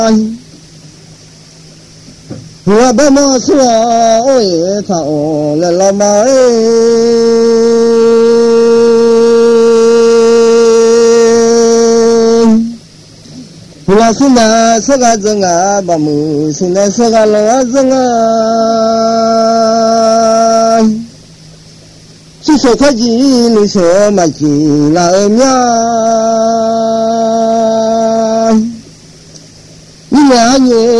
我把马说我也操了老马哎，我现在是个人啊，把母现在是个老人啊，只说他几你说嘛几老娘，你俩你。